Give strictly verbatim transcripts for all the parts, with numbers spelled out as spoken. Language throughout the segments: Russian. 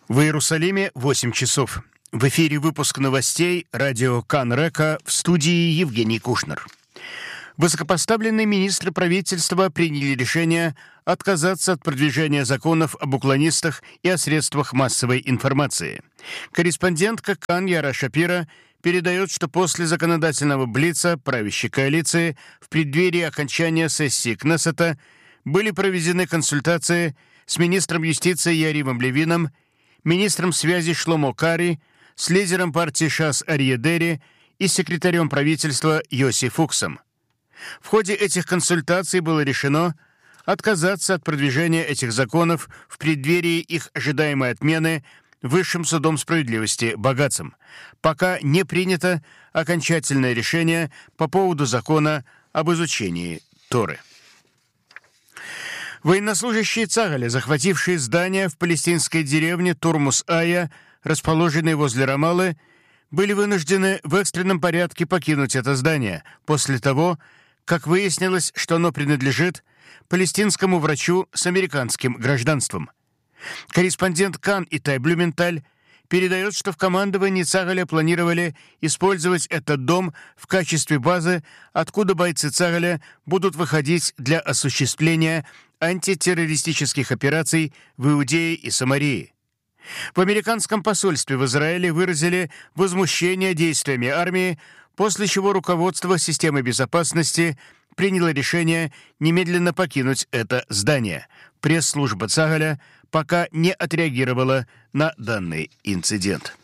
В Иерусалиме восемь часов. В эфире выпуск новостей радио Кан-Река, в студии Евгений Кушнер. Высокопоставленные министры правительства приняли решение отказаться от продвижения законов об уклонистах и о средствах массовой информации. Корреспондентка Кан Яра Шапира передает, что после законодательного блица правящей коалиции в преддверии окончания сессии Кнессета были проведены консультации с министром юстиции Яривом Левином, министром связи Шломо Кари, с лидером партии ШАС Арье Дери и секретарем правительства Йоси Фуксом. В ходе этих консультаций было решено отказаться от продвижения этих законов в преддверии их ожидаемой отмены Высшим судом справедливости Багацем, пока не принято окончательное решение по поводу закона об изучении Торы. Военнослужащие Цагаля, захватившие здание в палестинской деревне Турмус-Ая, расположенной возле Рамаллы, были вынуждены в экстренном порядке покинуть это здание после того, как выяснилось, что оно принадлежит палестинскому врачу с американским гражданством. Корреспондент Кан Итай Блюменталь передает, что в командовании Цагаля планировали использовать этот дом в качестве базы, откуда бойцы Цагаля будут выходить для осуществления антитеррористических операций в Иудее и Самарии. В американском посольстве в Израиле выразили возмущение действиями армии, после чего руководство системы безопасности приняло решение немедленно покинуть это здание. Пресс-служба Цагаля пока не отреагировала на данный инцидент.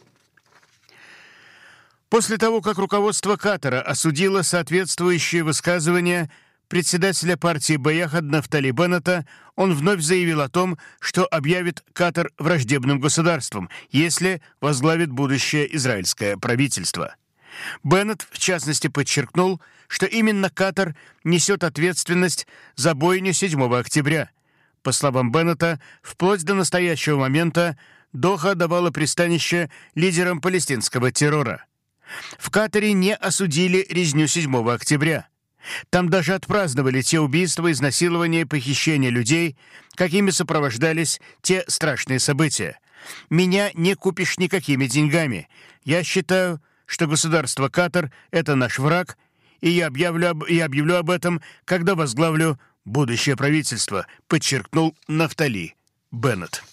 После того, как руководство Катара осудило соответствующие высказывания председателя партии Баяхад Нафтали Беннета, он вновь заявил о том, что объявит Катар враждебным государством, если возглавит будущее израильское правительство. Беннет, в частности, подчеркнул, что именно Катар несет ответственность за бойню седьмого октября. По словам Беннета, вплоть до настоящего момента Доха давала пристанище лидерам палестинского террора. В Катаре не осудили резню седьмого октября. Там даже отпраздновали те убийства, изнасилования и похищения людей, какими сопровождались те страшные события. Меня не купишь никакими деньгами. Я считаю, что государство Катар – это наш враг, и я объявлю, об, я объявлю об этом, когда возглавлю будущее правительство, подчеркнул Нафтали Беннет.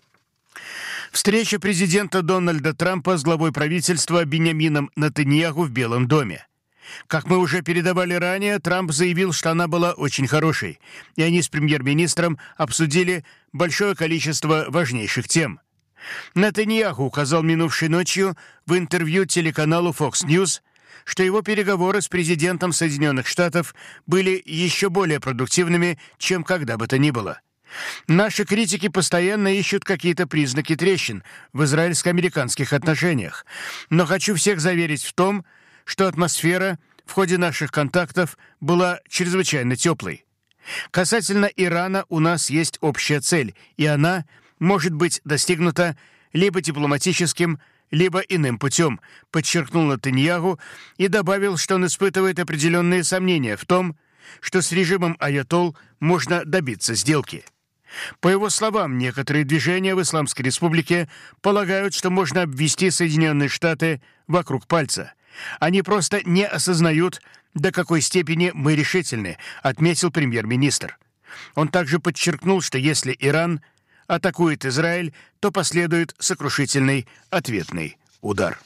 Встреча президента Дональда Трампа с главой правительства Биньямином Нетаньяху в Белом доме. Как мы уже передавали ранее, Трамп заявил, что она была очень хорошей, и они с премьер-министром обсудили большое количество важнейших тем. Нетаньяху указал минувшей ночью в интервью телеканалу Fox News, что его переговоры с президентом Соединенных Штатов были еще более продуктивными, чем когда бы то ни было. Наши критики постоянно ищут какие-то признаки трещин в израильско-американских отношениях, но хочу всех заверить в том, что атмосфера в ходе наших контактов была чрезвычайно теплой. Касательно Ирана у нас есть общая цель, и она может быть достигнута либо дипломатическим, либо иным путем, подчеркнул Нетаньяху и добавил, что он испытывает определенные сомнения в том, что с режимом аятолл можно добиться сделки. По его словам, некоторые движения в Исламской Республике полагают, что можно обвести Соединенные Штаты вокруг пальца. Они просто не осознают, до какой степени мы решительны, отметил премьер-министр. Он также подчеркнул, что если Иран атакует Израиль, то последует сокрушительный ответный удар.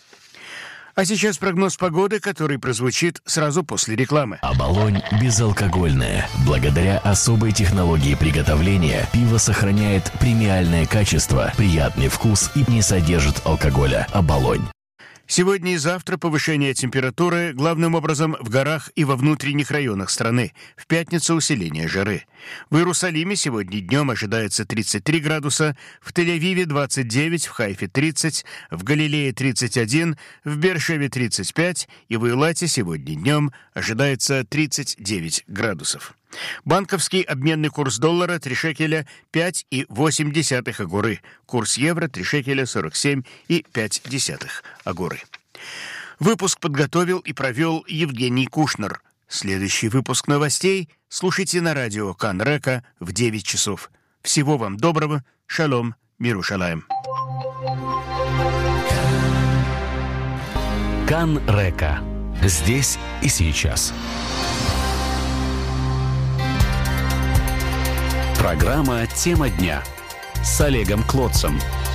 А сейчас прогноз погоды, который прозвучит сразу после рекламы. Оболонь безалкогольная. Благодаря особой технологии приготовления пиво сохраняет премиальное качество, приятный вкус и не содержит алкоголя. Оболонь. Сегодня и завтра повышение температуры, главным образом в горах и во внутренних районах страны. В пятницу усиление жары. В Иерусалиме сегодня днем ожидается тридцать три градуса, в Тель-Авиве двадцать девять, в Хайфе тридцать, в Галилее тридцать один, в Беэр-Шеве тридцать пять и в Эйлате сегодня днем ожидается тридцать девять градусов. Банковский обменный курс доллара три шекеля пять и восемь десятых агоры. Курс евро три шекеля сорок семь и пять десятых агоры. Выпуск подготовил и провел Евгений Кушнер. Следующий выпуск новостей слушайте на радио Кан-Река в девять часов. Всего вам доброго. Шалом. Миру шалаем. Канрека. Здесь и сейчас. Программа «Тема дня» с Олегом Клотцем.